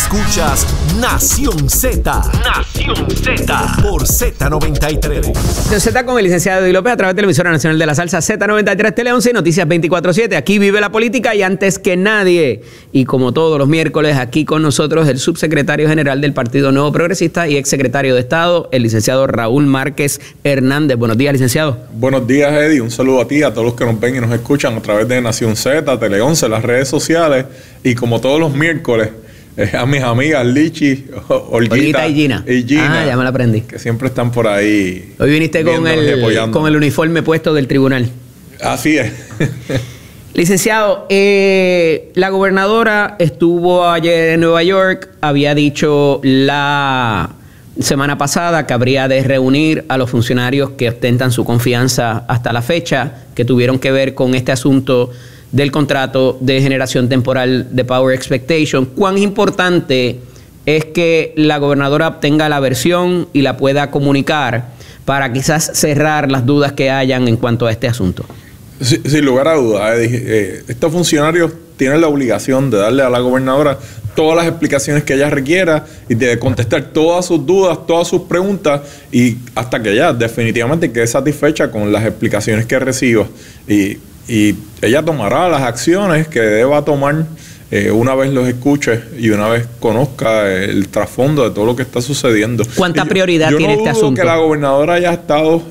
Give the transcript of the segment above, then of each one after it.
Escuchas Nación Z. Nación Z. Por Z93. Nación Z con el licenciado Eddie López a través de la emisora nacional de la salsa Z93 Tele 11 y Noticias 24/7. Aquí vive la política y antes que nadie. Y como todos los miércoles, aquí con nosotros el subsecretario general del Partido Nuevo Progresista y exsecretario de Estado, el licenciado Raúl Márquez Hernández. Buenos días, licenciado. Buenos días, Eddie. Un saludo a ti, a todos los que nos ven y nos escuchan a través de Nación Z, Tele 11, las redes sociales. Y como todos los miércoles, a mis amigas Lichi, Olguita y Gina. Ah, ya me la aprendí. Que siempre están por ahí. Hoy viniste con el uniforme puesto del tribunal. Así es. Licenciado, la gobernadora estuvo ayer en Nueva York, había dicho la semana pasada que habría de reunir a los funcionarios que ostentan su confianza hasta la fecha, que tuvieron que ver con este asunto del contrato de generación temporal de Power Expectation. ¿Cuán importante es que la gobernadora obtenga la versión y la pueda comunicar para quizás cerrar las dudas que hayan en cuanto a este asunto? Sin lugar a dudas, estos funcionarios tienen la obligación de darle a la gobernadora todas las explicaciones que ella requiera y de contestar todas sus dudas, todas sus preguntas, y hasta que ella definitivamente quede satisfecha con las explicaciones que reciba. Y ella tomará las acciones que deba tomar una vez los escuche y una vez conozca el trasfondo de todo lo que está sucediendo. ¿Cuánta prioridad tiene este asunto? Yo no dudo que la gobernadora haya estado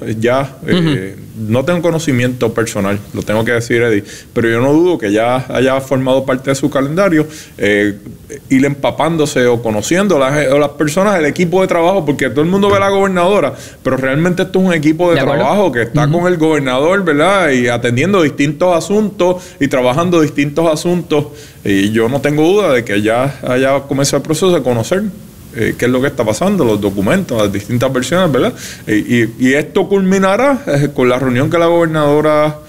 no tengo conocimiento personal, lo tengo que decir, Eddie, pero yo no dudo que ya haya formado parte de su calendario, ir empapándose o conociendo las personas, el equipo de trabajo, porque todo el mundo ve a la gobernadora, pero realmente esto es un equipo de trabajo que está con el gobernador, ¿verdad? Y atendiendo distintos asuntos y trabajando distintos asuntos. Y yo no tengo duda de que ya haya comenzado el proceso de conocer qué es lo que está pasando, los documentos, las distintas versiones, ¿verdad? Y esto culminará con la reunión que la gobernadora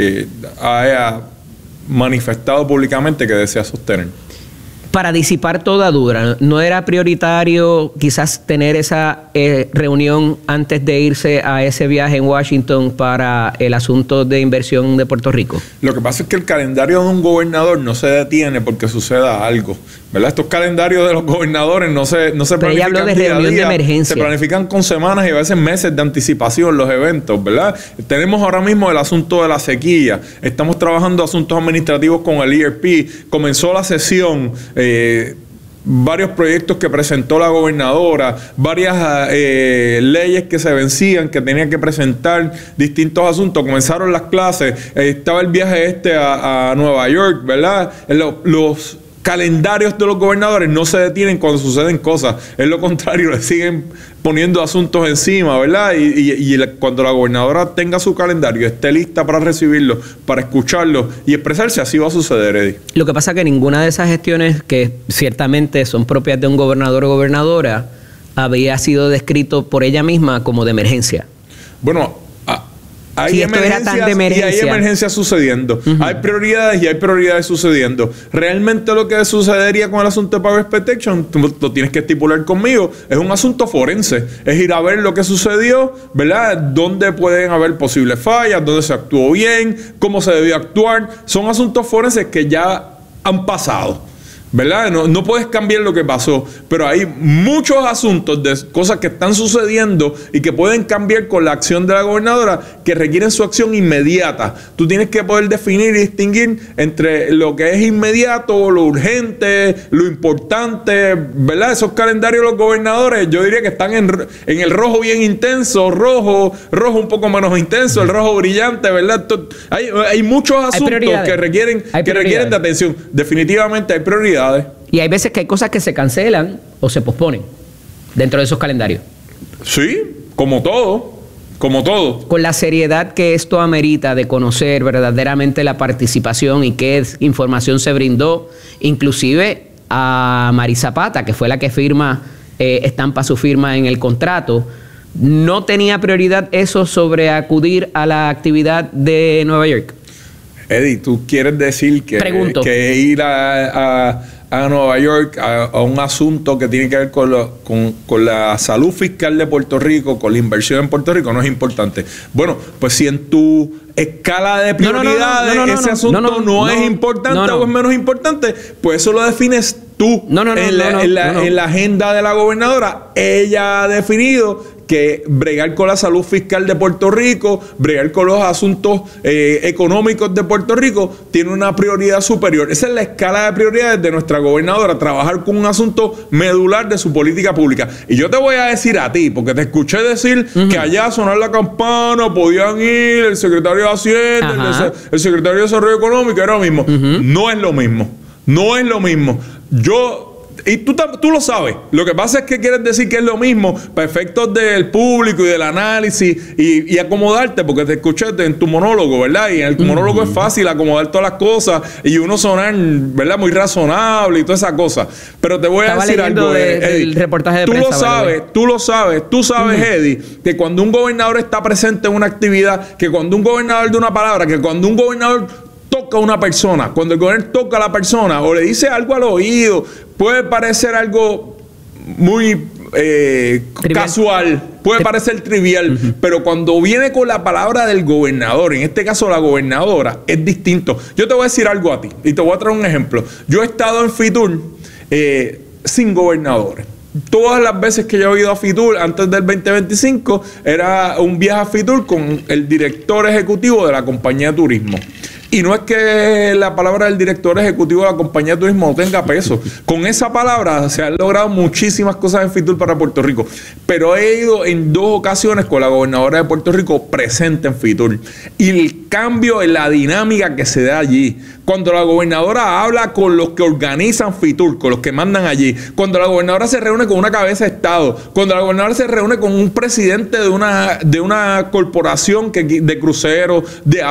haya manifestado públicamente que desea sostener. Para disipar toda duda, ¿no era prioritario quizás tener esa reunión antes de irse a ese viaje en Washington para el asunto de inversión de Puerto Rico? Lo que pasa es que el calendario de un gobernador no se detiene porque suceda algo, ¿verdad? Estos calendarios de los gobernadores no se planifican. Pero ella habló de reunión de emergencia. Se planifican con semanas y a veces meses de anticipación los eventos, ¿verdad? Tenemos ahora mismo el asunto de la sequía. Estamos trabajando asuntos administrativos con el ERP. Comenzó la sesión. Varios proyectos que presentó la gobernadora, varias leyes que se vencían, que tenía que presentar, distintos asuntos. Comenzaron las clases, estaba el viaje a Nueva York, ¿verdad? Los calendarios de los gobernadores no se detienen cuando suceden cosas, es lo contrario, le siguen poniendo asuntos encima, ¿verdad? Y cuando la gobernadora tenga su calendario, esté lista para recibirlo, para escucharlo y expresarse, así va a suceder, Eddie. Lo que pasa es que ninguna de esas gestiones, que ciertamente son propias de un gobernador o gobernadora, había sido descrito por ella misma como de emergencia. Bueno, hay emergencias sucediendo. Hay prioridades y hay prioridades sucediendo. Realmente lo que sucedería con el asunto de Power Expectation, tú lo tienes que estipular conmigo, es un asunto forense. Es ir a ver lo que sucedió, ¿verdad? Dónde pueden haber posibles fallas, dónde se actuó bien, cómo se debió actuar. Son asuntos forenses que ya han pasado, ¿verdad? No puedes cambiar lo que pasó, pero hay muchos asuntos de cosas que están sucediendo y que pueden cambiar con la acción de la gobernadora, que requieren su acción inmediata. Tú tienes que poder definir y distinguir entre lo que es inmediato, lo urgente, lo importante, ¿verdad? Esos calendarios de los gobernadores, yo diría que están en el rojo bien intenso, rojo un poco menos intenso, el rojo brillante, ¿verdad? Hay muchos asuntos que requieren de atención. Definitivamente hay prioridades. Y hay veces que hay cosas que se cancelan o se posponen dentro de esos calendarios. Sí, como todo. Con la seriedad que esto amerita de conocer verdaderamente la participación y qué información se brindó, inclusive a Mari Zapata, que fue la que estampa su firma en el contrato. ¿No tenía prioridad eso sobre acudir a la actividad de Nueva York? Eddie, ¿tú quieres decir que ir a Nueva York a un asunto que tiene que ver con la salud fiscal de Puerto Rico, con la inversión en Puerto Rico, no es importante? Bueno, pues si en tu escala de prioridades ese asunto no es importante o es menos importante, pues eso lo defines En la agenda de la gobernadora, ella ha definido que bregar con la salud fiscal de Puerto Rico, bregar con los asuntos económicos de Puerto Rico, tiene una prioridad superior. Esa es la escala de prioridades de nuestra gobernadora, trabajar con un asunto medular de su política pública. Y yo te voy a decir a ti, porque te escuché decir que allá a sonar la campana podían ir el secretario de Hacienda, el secretario de Desarrollo Económico, era lo mismo. No es lo mismo. No es lo mismo. Y tú lo sabes. Lo que pasa es que quieres decir que es lo mismo para efectos del público y del análisis y acomodarte, porque te escuché en tu monólogo, ¿verdad? Y en el monólogo es fácil acomodar todas las cosas y uno sonar, ¿verdad? Muy razonable y todas esas cosas. Pero te voy a decir algo, el reportaje de prensa. Tú sabes, Eddie, que cuando un gobernador está presente en una actividad, que cuando un gobernador de una palabra, que cuando un gobernador toca a una persona, cuando el gobernador toca a la persona o le dice algo al oído, puede parecer algo muy casual, puede parecer trivial, pero cuando viene con la palabra del gobernador, en este caso la gobernadora, es distinto. Yo te voy a decir algo a ti y te voy a traer un ejemplo. Yo he estado en Fitur sin gobernadores. Todas las veces que yo he ido a Fitur antes del 2025 era un viaje a Fitur con el director ejecutivo de la compañía de turismo. Y no es que la palabra del director ejecutivo de la compañía de turismo no tenga peso. Con esa palabra se han logrado muchísimas cosas en Fitur para Puerto Rico. Pero he ido en 2 ocasiones con la gobernadora de Puerto Rico presente en Fitur. Y el cambio en la dinámica que se da allí. Cuando la gobernadora habla con los que organizan Fitur, con los que mandan allí. Cuando la gobernadora se reúne con una cabeza de Estado. Cuando la gobernadora se reúne con un presidente de una corporación de cruceros, de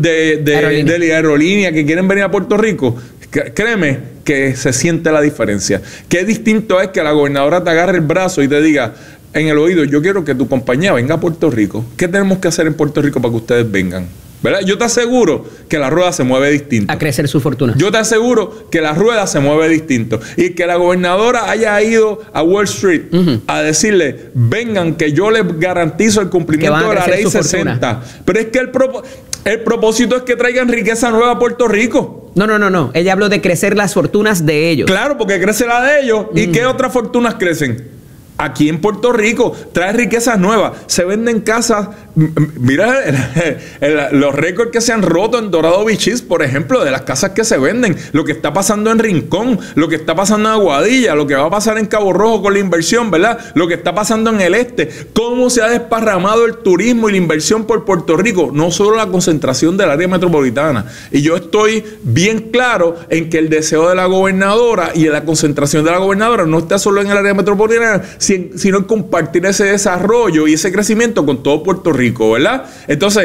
aerolínea que quieren venir a Puerto Rico, créeme que se siente la diferencia. Qué distinto es que la gobernadora te agarre el brazo y te diga en el oído: yo quiero que tu compañía venga a Puerto Rico. ¿Qué tenemos que hacer en Puerto Rico para que ustedes vengan? ¿Verdad? Yo te aseguro que la rueda se mueve distinto. A crecer su fortuna. Yo te aseguro que la rueda se mueve distinto. Y que la gobernadora haya ido a Wall Street a decirle: vengan, que yo les garantizo el cumplimiento de la ley 60. Pero es que el propósito es que traigan riqueza nueva a Puerto Rico. No. Ella habló de crecer las fortunas de ellos. Claro, porque crece la de ellos. ¿Y qué otras fortunas crecen? Aquí en Puerto Rico trae riquezas nuevas. Se venden casas. Mira los récords que se han roto en Dorado Beaches, por ejemplo, de las casas que se venden. Lo que está pasando en Rincón, lo que está pasando en Aguadilla, lo que va a pasar en Cabo Rojo con la inversión, ¿verdad? Lo que está pasando en el este. Cómo se ha desparramado el turismo y la inversión por Puerto Rico. No solo la concentración del área metropolitana. Y yo estoy bien claro en que el deseo de la gobernadora y la concentración de la gobernadora no está solo en el área metropolitana, sino en compartir ese desarrollo y ese crecimiento con todo Puerto Rico, ¿verdad? Entonces,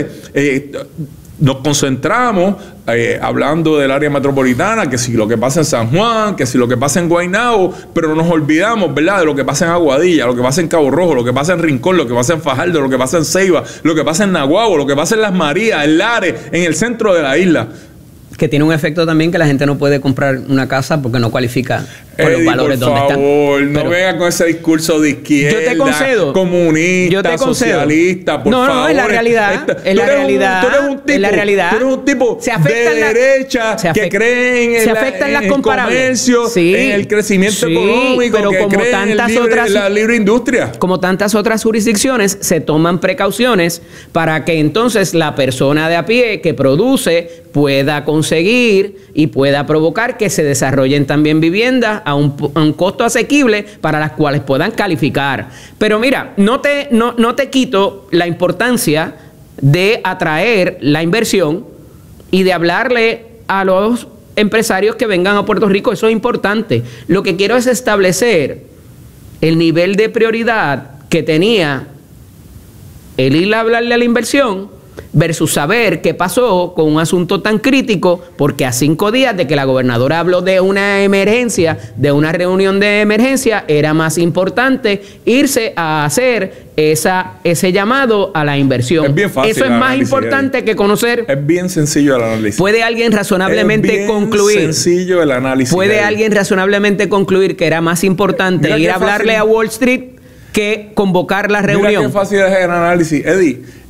nos concentramos hablando del área metropolitana, que si lo que pasa en San Juan, que si lo que pasa en Guaynabo, pero nos olvidamos, ¿verdad?, de lo que pasa en Aguadilla, lo que pasa en Cabo Rojo, lo que pasa en Rincón, lo que pasa en Fajardo, lo que pasa en Ceiba, lo que pasa en Naguabo, lo que pasa en Las Marías, en Lares, en el centro de la isla. Que tiene un efecto también que la gente no puede comprar una casa porque no cualifica por los valores donde están. Por favor, no venga con ese discurso de izquierda, yo te concedo, comunista, socialista, por favor. No, es la realidad. Es la realidad. Tú eres un tipo de derecha que cree en el comercio, en el crecimiento económico, pero que como cree en la libre industria. Como tantas otras jurisdicciones, se toman precauciones para que entonces la persona de a pie que produce pueda conseguir y pueda provocar que se desarrollen también viviendas a un costo asequible para las cuales puedan calificar. Pero mira, no te quito la importancia de atraer la inversión y de hablarle a los empresarios que vengan a Puerto Rico. Eso es importante. Lo que quiero es establecer el nivel de prioridad que tenía el ir a hablarle a la inversión versus saber qué pasó con un asunto tan crítico, porque a 5 días de que la gobernadora habló de una emergencia, de una reunión de emergencia, era más importante irse a hacer ese llamado a la inversión. Es bien fácil. Eso es más importante que conocer. Es bien sencillo el análisis. ¿Puede alguien razonablemente concluir? Es bien sencillo el análisis. ¿Puede alguien razonablemente concluir que era más importante ir a hablarle a Wall Street que convocar la reunión? Mira qué fácil es el análisis. Eddie,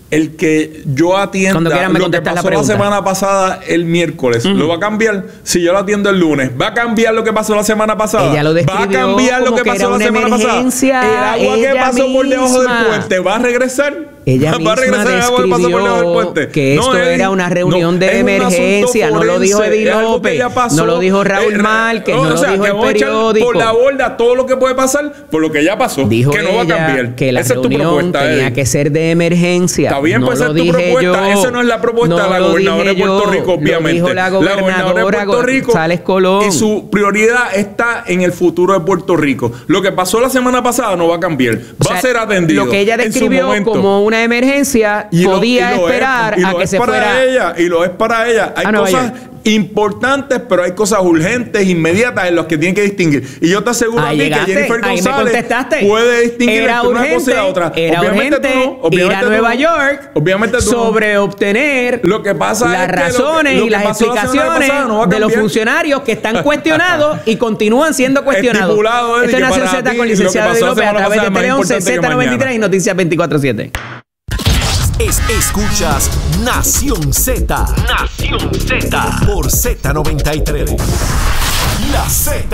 el que yo atienda lo que pasó la semana pasada el miércoles, ¿lo va a cambiar? Si yo lo atiendo el lunes, ¿va a cambiar lo que pasó la semana pasada? Ella lo describió, ¿va a cambiar lo que pasó la semana pasada? El agua que pasó por debajo del puente, ¿va a regresar? Ella misma describió que esto era una reunión de emergencia. No lo dijo Eddie López, no lo dijo Raúl Márquez, no lo dijo el periódico. Por la borda todo lo que puede pasar por lo que ya pasó. Dijo que no va a cambiar. Que la reunión tenía que ser de emergencia. Está bien, pues esa es tu propuesta. Esa no es la propuesta de la gobernadora de Puerto Rico, obviamente. Dijo la gobernadora de Puerto Rico, González Colón. Y su prioridad está en el futuro de Puerto Rico. Lo que pasó la semana pasada no va a cambiar. Va a ser atendido. Lo que ella describió como una emergencia podía esperar a que se fuera. Y lo es para ella. Hay cosas importantes, pero hay cosas urgentes, inmediatas, en las que tienen que distinguir. Y yo te aseguro a ti que Jennifer González puede distinguir entre una cosa y la otra. Era urgente ir a Nueva York sobre obtener lo que pasa las razones y las explicaciones de los funcionarios que están cuestionados y continúan siendo cuestionados. Esto es Nación Z con licenciado Eddie López a través de Tele 11, Z93 y Noticias 24/7. Escuchas Nación Z. Nación Z. Por Z93. La Z.